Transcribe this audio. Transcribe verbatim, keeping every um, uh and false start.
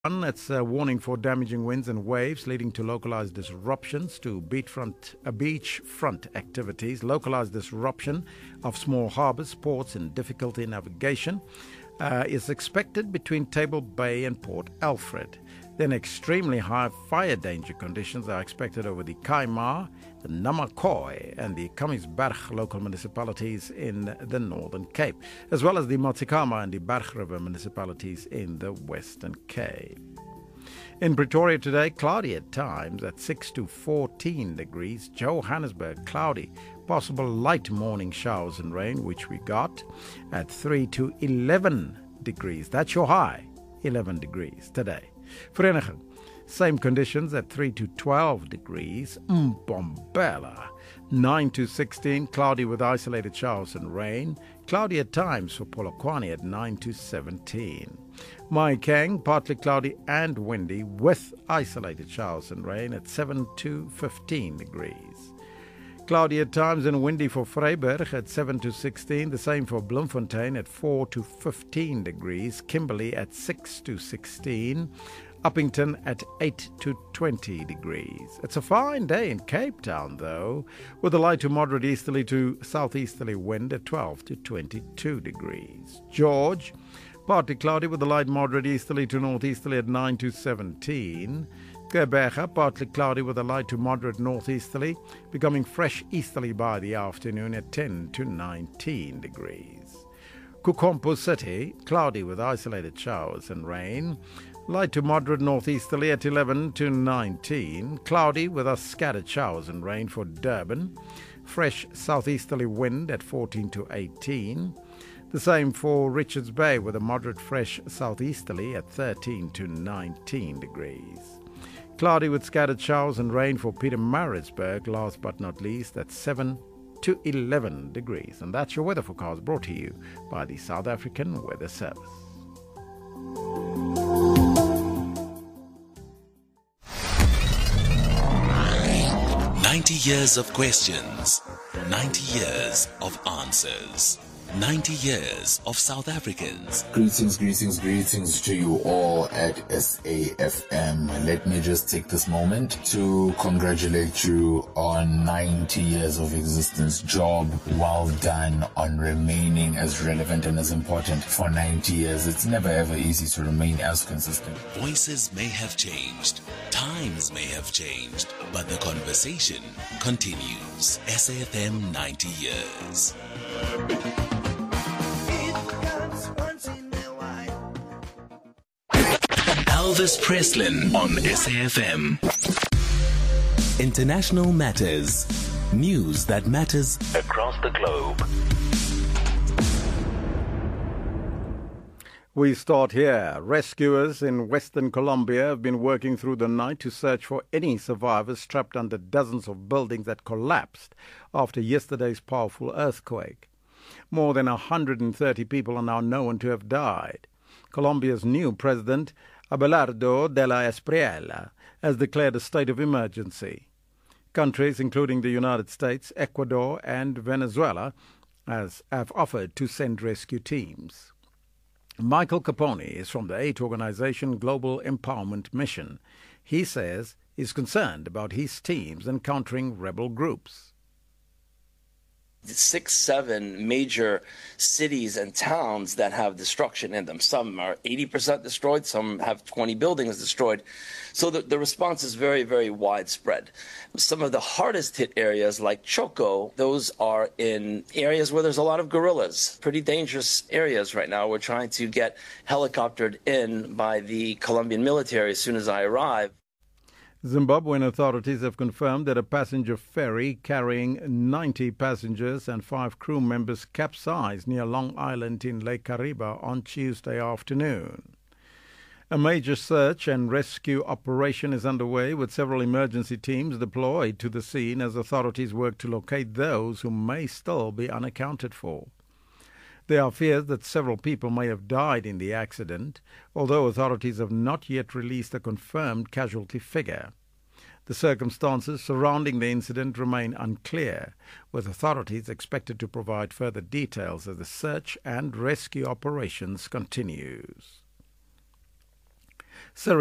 It's a warning for damaging winds and waves leading to localized disruptions to beachfront, uh, beachfront activities, localized disruption of small harbors, ports, and difficulty in navigation uh, is expected between Table Bay and Port Alfred. Then extremely high fire danger conditions are expected over the Kaimar, the Namakoi, and the Kamiesberg local municipalities in the Northern Cape, as well as the Motikama and the Berg River municipalities in the Western Cape. In Pretoria today, cloudy at times at six to fourteen degrees. Johannesburg, cloudy, possible light morning showers and rain, which we got at three to eleven degrees. That's your high, eleven degrees today. Vereniging, same conditions at three to twelve degrees. Mbombela, nine to sixteen, cloudy with isolated showers and rain. Cloudy at times for Polokwane at nine to seventeen. Maikeng, partly cloudy and windy with isolated showers and rain at seven to fifteen degrees. Cloudy at times and windy for Vryburg at seven to sixteen. The same for Bloemfontein at four to fifteen degrees. Kimberley at six to sixteen. Uppington at eight to twenty degrees. It's a fine day in Cape Town, though, with a light to moderate easterly to southeasterly wind at twelve to twenty-two degrees. George, partly cloudy with a light moderate easterly to northeasterly at nine to seventeen. Gqeberha, partly cloudy with a light to moderate northeasterly, becoming fresh easterly by the afternoon at ten to nineteen degrees. Kukompo City, cloudy with isolated showers and rain. Light to moderate northeasterly at eleven to nineteen. Cloudy with a scattered showers and rain for Durban. Fresh southeasterly wind at fourteen to eighteen. The same for Richards Bay with a moderate fresh southeasterly at thirteen to nineteen degrees. Cloudy with scattered showers and rain for Pietermaritzburg, last but not least, at seven to eleven degrees. And that's your weather forecast brought to you by the South African Weather Service. ninety years of questions, ninety years of answers. ninety years of South Africans. Greetings, greetings, greetings to you all at S A F M. Let me just take this moment to congratulate you on ninety years of existence. Job well done on remaining as relevant and as important for ninety years. It's never ever easy to remain as consistent. Voices may have changed, times may have changed, but the conversation continues. S A F M ninety years. Elvis Preslin on S A F M. International Matters. News that matters across the globe. We start here. Rescuers in Western Colombia have been working through the night to search for any survivors trapped under dozens of buildings that collapsed after yesterday's powerful earthquake. More than one hundred thirty people are now known to have died. Colombia's new president, Abelardo de la Espriella, has declared a state of emergency. Countries, including the United States, Ecuador, and Venezuela, has, have offered to send rescue teams. Michael Capone is from the aid organization Global Empowerment Mission. He says he's concerned about his teams encountering rebel groups. Six, seven major cities and towns that have destruction in them. Some are eighty percent destroyed, some have twenty buildings destroyed. So the, the response is very, very widespread. Some of the hardest hit areas like Choco, those are in areas where there's a lot of guerrillas. Pretty dangerous areas right now. We're trying to get helicoptered in by the Colombian military as soon as I arrive. Zimbabwean authorities have confirmed that a passenger ferry carrying ninety passengers and five crew members capsized near Long Island in Lake Kariba on Tuesday afternoon. A major search and rescue operation is underway with several emergency teams deployed to the scene as authorities work to locate those who may still be unaccounted for. There are fears that several people may have died in the accident, although authorities have not yet released a confirmed casualty figure. The circumstances surrounding the incident remain unclear, with authorities expected to provide further details as the search and rescue operations continues.